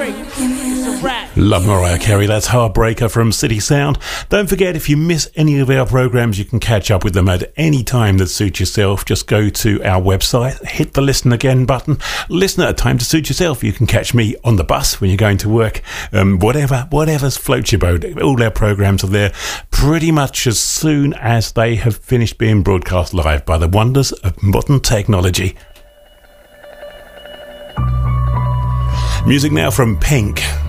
Love Mariah Carey, that's Heartbreaker from City Sound. Don't forget, if you miss any of our programs, you can catch up with them at any time that suits yourself. Just go to our website, hit the listen again button, listen at a time to suit yourself. You can catch me on the bus when you're going to work, whatever floats your boat. All our programs are there pretty much as soon as they have finished being broadcast live by the wonders of modern technology. Music now from Pink.